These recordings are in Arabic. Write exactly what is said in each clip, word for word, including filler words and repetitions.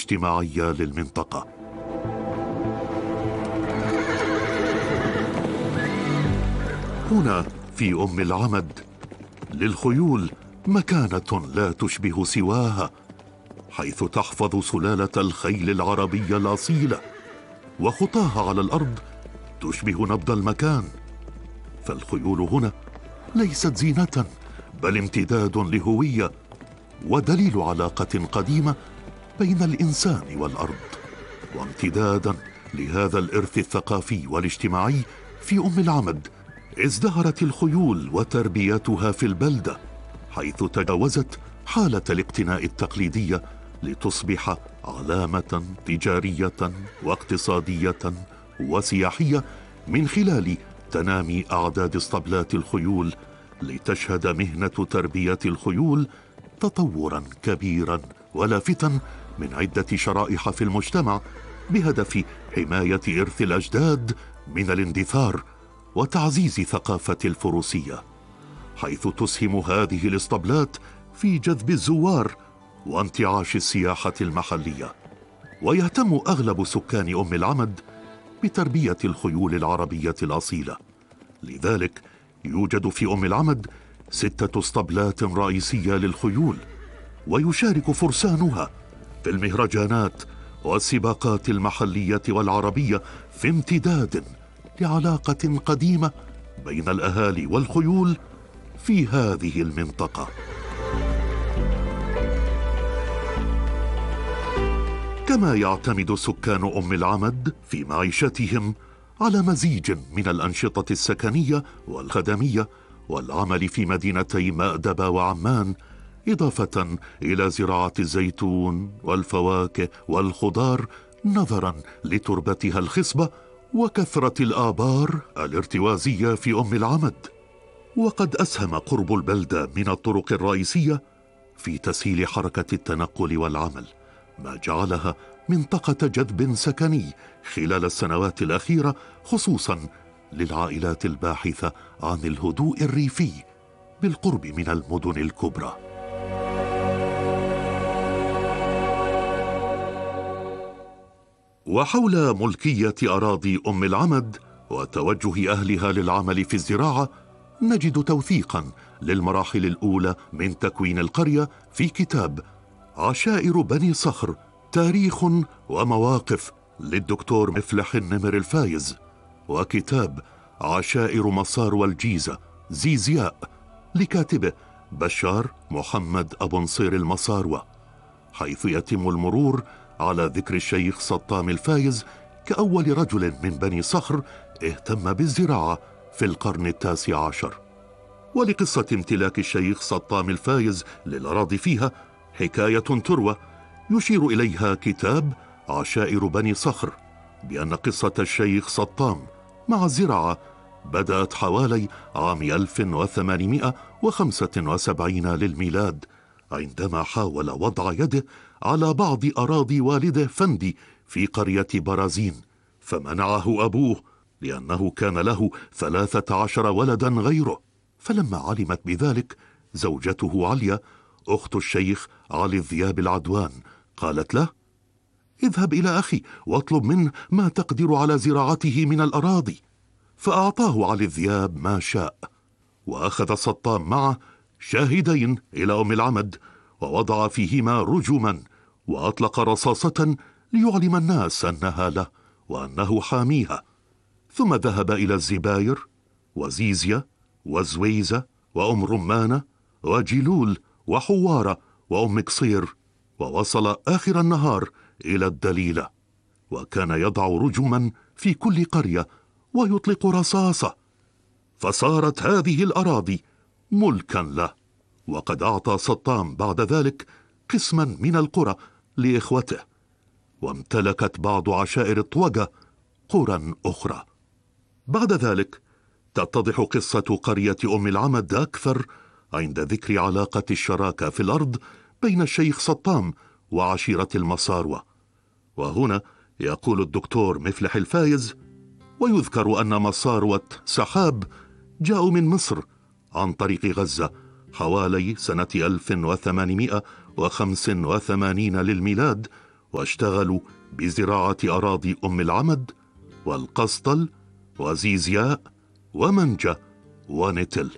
والاجتماعية للمنطقة. هنا في أم العمد للخيول مكانة لا تشبه سواها، حيث تحفظ سلالة الخيل العربية الأصيلة، وخطاها على الأرض تشبه نبض المكان. فالخيول هنا ليست زينة، بل امتداد لهوية ودليل علاقة قديمة بين الإنسان والأرض، وامتدادا لهذا الإرث الثقافي والاجتماعي. في أم العمد ازدهرت الخيول وتربيتها في البلدة، حيث تجاوزت حالة الاقتناء التقليدية لتصبح علامة تجارية واقتصادية وسياحية، من خلال تنامي أعداد اسطبلات الخيول، لتشهد مهنة تربية الخيول تطورا كبيرا ولافتا من عدة شرائح في المجتمع، بهدف حماية إرث الأجداد من الاندثار وتعزيز ثقافة الفروسية، حيث تسهم هذه الاسطبلات في جذب الزوار وانتعاش السياحة المحلية. ويهتم أغلب سكان أم العمد بتربية الخيول العربية الأصيلة، لذلك يوجد في أم العمد ستة اسطبلات رئيسية للخيول، ويشارك فرسانها في المهرجانات والسباقات المحلية والعربية، في امتداد لعلاقة قديمة بين الأهالي والخيول في هذه المنطقة. كما يعتمد سكان أم العمد في معيشتهم على مزيج من الأنشطة السكنية والخدمية والعمل في مدينتي مأدبة وعمان، إضافة إلى زراعة الزيتون والفواكه والخضار، نظرا لتربتها الخصبة وكثرة الآبار الارتوازية في أم العمد. وقد أسهم قرب البلدة من الطرق الرئيسية في تسهيل حركة التنقل والعمل، ما جعلها منطقة جذب سكني خلال السنوات الأخيرة، خصوصا للعائلات الباحثة عن الهدوء الريفي بالقرب من المدن الكبرى. وحول ملكية أراضي أم العمد وتوجه أهلها للعمل في الزراعة، نجد توثيقا للمراحل الأولى من تكوين القرية في كتاب عشائر بني صخر، تاريخ ومواقف للدكتور مفلح النمر الفايز، وكتاب عشائر مصار والجيزة زيزياء لكاتبه بشار محمد أبو نصير المصاروة، حيث يتم المرور على ذكر الشيخ سطام الفايز كأول رجل من بني صخر اهتم بالزراعة في القرن التاسع عشر. ولقصة امتلاك الشيخ سطام الفايز للأراضي فيها حكاية تروى يشير إليها كتاب عشائر بني صخر، بأن قصة الشيخ سطام مع الزراعة بدأت حوالي عام ألف وثمانمائة وخمسة وسبعين للميلاد، عندما حاول وضع يده على بعض أراضي والده فندي في قرية برازين، فمنعه أبوه لأنه كان له ثلاثة عشر ولدا غيره. فلما علمت بذلك زوجته عليا أخت الشيخ علي الذياب العدوان، قالت له: اذهب إلى أخي واطلب منه ما تقدر على زراعته من الأراضي. فأعطاه علي الذياب ما شاء، وأخذ سطام معه شاهدين إلى أم العمد، ووضع فيهما رجما، وأطلق رصاصة ليعلم الناس أنها له وأنه حاميها. ثم ذهب إلى الزباير وزيزية وزويزة وأم رمانة وجلول وحوارة وأم قصير، ووصل آخر النهار إلى الدليلة، وكان يضع رجما في كل قرية ويطلق رصاصة، فصارت هذه الأراضي ملكا له. وقد أعطى سطام بعد ذلك قسما من القرى لإخوته، وامتلكت بعض عشائر الطوغة قرى أخرى. بعد ذلك تتضح قصة قرية أم العمد أكثر عند ذكر علاقة الشراكة في الأرض بين الشيخ سطام وعشيرة المصاروة. وهنا يقول الدكتور مفلح الفايز: ويذكر أن مصاروة سحاب جاءوا من مصر عن طريق غزة حوالي سنة ألف وثمانمائة وخمسة وثمانين للميلاد، واشتغلوا بزراعة أراضي أم العمد والقسطل وزيزياء ومنجة ونتل.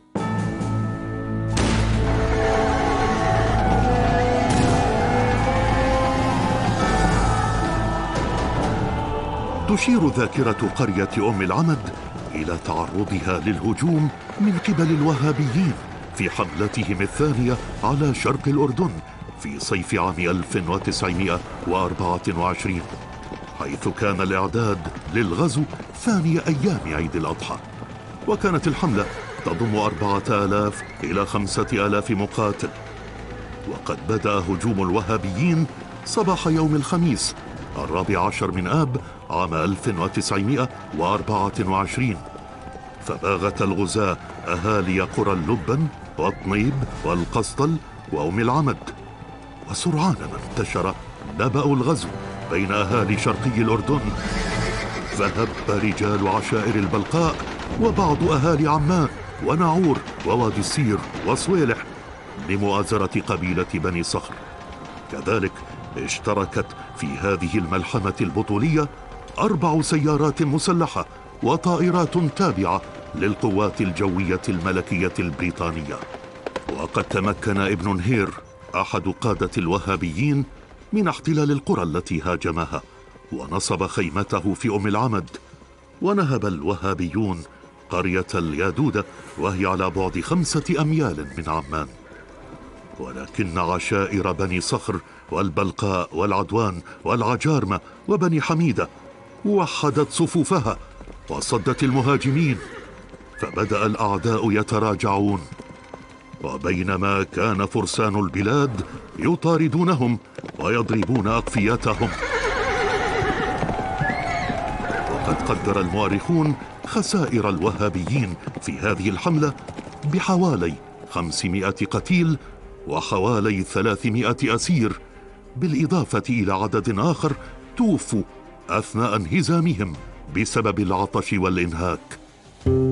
تشير ذاكرة قرية أم العمد إلى تعرضها للهجوم من قبل الوهابيين في حملتهم الثانية على شرق الأردن في صيف عام ألف وتسعمائة وأربعة وعشرين، حيث كان الإعداد للغزو ثاني أيام عيد الأضحى، وكانت الحملة تضم أربعة آلاف إلى خمسة آلاف مقاتل. وقد بدأ هجوم الوهابيين صباح يوم الخميس الرابع عشر من آب عام ألف وتسعمائة وأربعة وعشرين، فباغت الغزاة أهالي قرى اللبن والطنيب والقسطل وأم العمد. وسرعان ما انتشر نبأ الغزو بين أهالي شرقي الأردن، فهب رجال عشائر البلقاء وبعض أهالي عمان ونعور ووادي السير وصويلح لمؤازرة قبيلة بني صخر. كذلك اشتركت في هذه الملحمة البطولية أربع سيارات مسلحة وطائرات تابعة للقوات الجوية الملكية البريطانية. وقد تمكن ابن نهير أحد قادة الوهابيين من احتلال القرى التي هاجمها، ونصب خيمته في أم العمد. ونهب الوهابيون قرية اليادودة وهي على بعد خمسة أميال من عمان، ولكن عشائر بني صخر والبلقاء والعدوان والعجارمة وبني حميدة وحدت صفوفها وصدت المهاجمين، فبدأ الأعداء يتراجعون. وبينما كان فرسان البلاد يطاردونهم ويضربون أقفيتهم. وقد قدر المؤرخون خسائر الوهابيين في هذه الحملة بحوالي خمسمائة قتيل وحوالي ثلاثمائة أسير، بالإضافة إلى عدد آخر توفوا أثناء انهزامهم بسبب العطش والإنهاك.